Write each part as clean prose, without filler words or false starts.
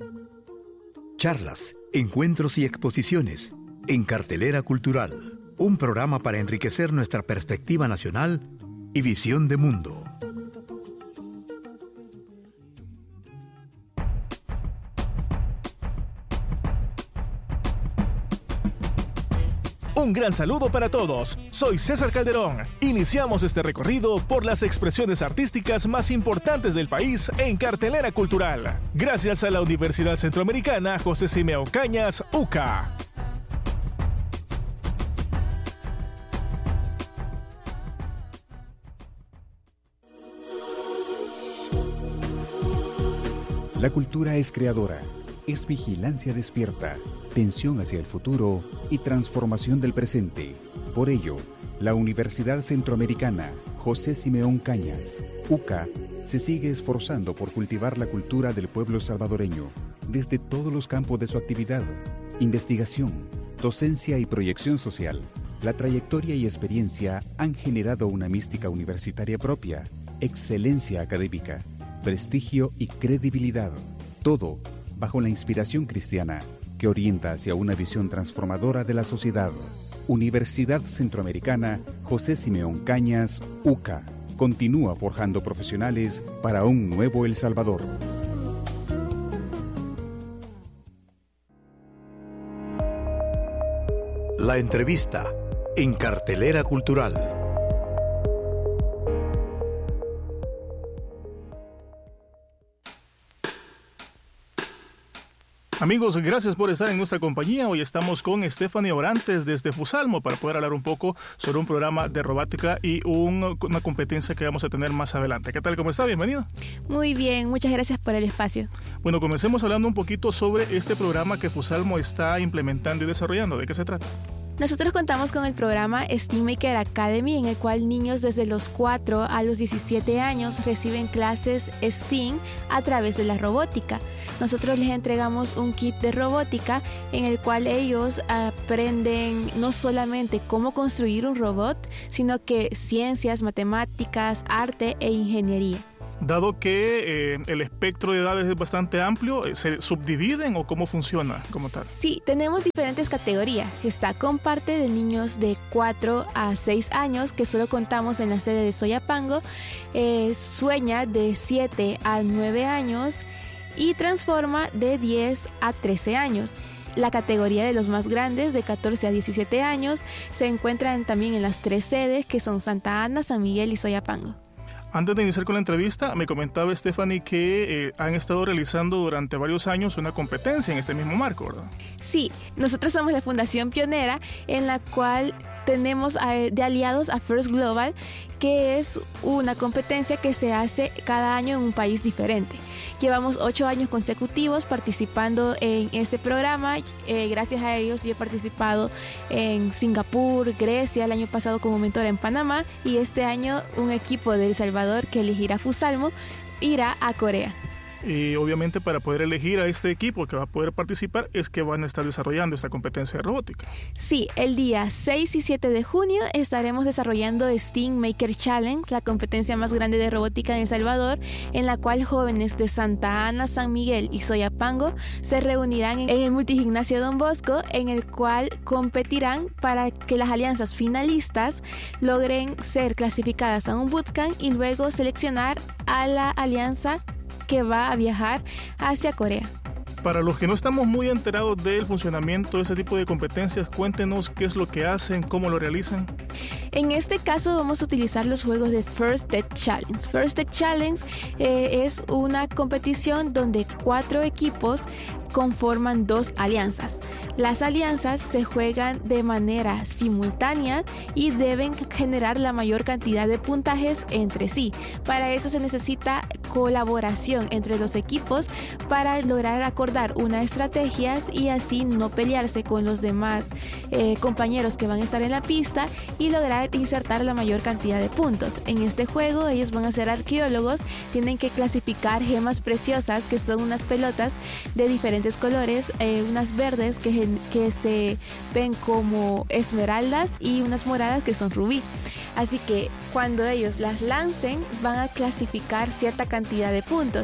Charlas, encuentros y exposiciones en Cartelera Cultural. Un programa para enriquecer nuestra perspectiva nacional y visión de mundo. Un gran saludo para todos. Soy César Calderón. Iniciamos este recorrido por las expresiones artísticas más importantes del país en Cartelera Cultural. Gracias a la Universidad Centroamericana José Simeón Cañas, UCA. La cultura es creadora, es vigilancia despierta, tensión hacia el futuro y transformación del presente. Por ello, la Universidad Centroamericana José Simeón Cañas, UCA, se sigue esforzando por cultivar la cultura del pueblo salvadoreño desde todos los campos de su actividad: investigación, docencia y proyección social. La trayectoria y experiencia han generado una mística universitaria propia, excelencia académica, prestigio y credibilidad. Todo bajo la inspiración cristiana que orienta hacia una visión transformadora de la sociedad. Universidad Centroamericana José Simeón Cañas, UCA, continúa forjando profesionales para un nuevo El Salvador. La entrevista en Cartelera Cultural. Amigos, gracias por estar en nuestra compañía. Hoy estamos con Stephanie Orantes desde Fusalmo para poder hablar un poco sobre un programa de robótica y una competencia que vamos a tener más adelante. ¿Qué tal? ¿Cómo está? Bienvenida. Muy bien, muchas gracias por el espacio. Bueno, comencemos hablando un poquito sobre este programa que Fusalmo está implementando y desarrollando. ¿De qué se trata? Nosotros contamos con el programa STEAM Maker Academy, en el cual niños desde los 4 a los 17 años reciben clases STEAM a través de la robótica. Nosotros les entregamos un kit de robótica en el cual ellos aprenden no solamente cómo construir un robot, sino que ciencias, matemáticas, arte e ingeniería. Dado que el espectro de edades es bastante amplio, ¿se subdividen o cómo funciona como tal? Sí, tenemos diferentes categorías. Está con parte de niños de 4 a 6 años, que solo contamos en la sede de Soyapango, Sueña de 7 a 9 años y Transforma de 10 a 13 años. La categoría de los más grandes, de 14 a 17 años, se encuentran también en las 3 sedes, que son Santa Ana, San Miguel y Soyapango. Antes de iniciar con la entrevista, me comentaba Stephanie que han estado realizando durante varios años una competencia en este mismo marco, ¿verdad? Sí, nosotros somos la fundación pionera en la cual tenemos de aliados a First Global, que es una competencia que se hace cada año en un país diferente. Llevamos 8 años consecutivos participando en este programa. Gracias a ellos yo he participado en Singapur, Grecia, el año pasado como mentora en Panamá, y este año un equipo de El Salvador que elegirá Fusalmo irá a Corea. Y obviamente para poder elegir a este equipo que va a poder participar es que van a estar desarrollando esta competencia de robótica. Sí, el día 6 y 7 de junio estaremos desarrollando STEAM Maker Challenge, la competencia más grande de robótica en El Salvador, en la cual jóvenes de Santa Ana, San Miguel y Soyapango se reunirán en el Multigimnasio Don Bosco, en el cual competirán para que las alianzas finalistas logren ser clasificadas a un bootcamp y luego seleccionar a la alianza que va a viajar hacia Corea. Para los que no estamos muy enterados del funcionamiento de este tipo de competencias, cuéntenos qué es lo que hacen, cómo lo realizan. En este caso vamos a utilizar los juegos de First Tech Challenge. First Tech Challenge es una competición donde 4 equipos conforman 2 alianzas. Las alianzas se juegan de manera simultánea y deben generar la mayor cantidad de puntajes entre sí. Para eso se necesita colaboración entre los equipos para lograr acordar unas estrategias y así no pelearse con los demás compañeros que van a estar en la pista y lograr insertar la mayor cantidad de puntos. En este juego ellos van a ser arqueólogos, tienen que clasificar gemas preciosas, que son unas pelotas de diferentes colores, unas verdes que se ven como esmeraldas y unas moradas que son rubí. Así que cuando ellos las lancen van a clasificar cierta cantidad de puntos.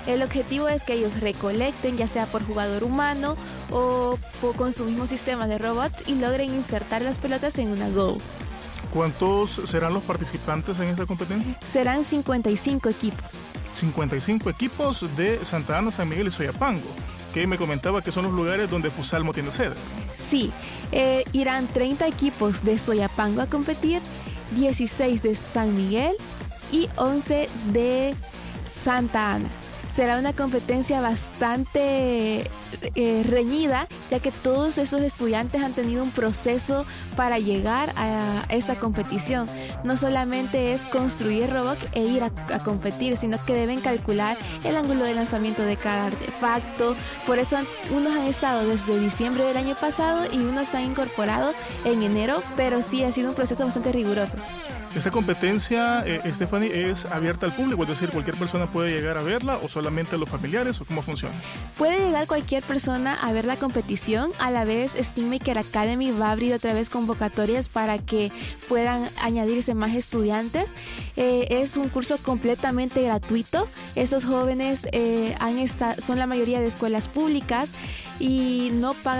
El objetivo es que ellos recolecten, ya sea por jugador humano o con su mismo sistema de robots, y logren insertar las pelotas en una goal. ¿Cuántos serán los participantes en esta competencia? Serán 55 equipos. 55 equipos de Santa Ana, San Miguel y Soyapango, que me comentaba que son los lugares donde Fusalmo tiene sede. Sí, irán 30 equipos de Soyapango a competir, 16 de San Miguel y 11 de Santa Ana. Será una competencia bastante reñida, ya que todos estos estudiantes han tenido un proceso para llegar a esta competición. No solamente es construir robot e ir a competir, sino que deben calcular el ángulo de lanzamiento de cada artefacto. Por eso unos han estado desde diciembre del año pasado y unos se han incorporado en enero, pero sí ha sido un proceso bastante riguroso. ¿Esta competencia, Stephanie, es abierta al público? Es decir, ¿cualquier persona puede llegar a verla o solamente los familiares o cómo funciona? Puede llegar cualquier persona a ver la competición. A la vez, Steammaker Academy va a abrir otra vez convocatorias para que puedan añadirse más estudiantes. Es un curso completamente gratuito. Estos jóvenes son la mayoría de escuelas públicas y no pagan